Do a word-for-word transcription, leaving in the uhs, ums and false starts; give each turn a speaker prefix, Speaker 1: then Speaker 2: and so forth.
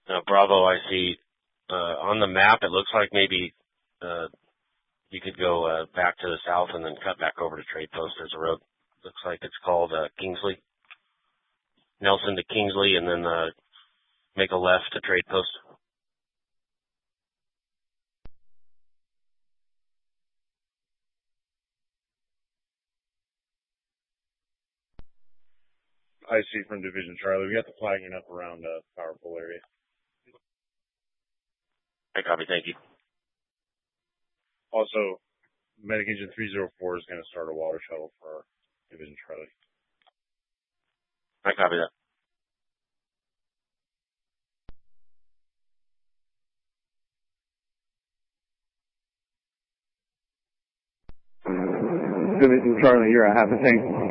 Speaker 1: Uh, Bravo, I see uh, on the map, it looks like maybe uh, you could go uh, back to the south and then cut back over to Trade Post. There's a road, looks like it's called uh, Kingsley. Nelson to Kingsley, and then uh, make a left to Trade Post.
Speaker 2: I see from Division Charlie. We got the flagging up around uh, Power Pole area.
Speaker 1: I copy, thank you.
Speaker 2: Also, Medic Engine three oh four is going to start a water shuttle for our Division Charlie.
Speaker 1: I copy that.
Speaker 3: Division Charlie, you're a half a tank.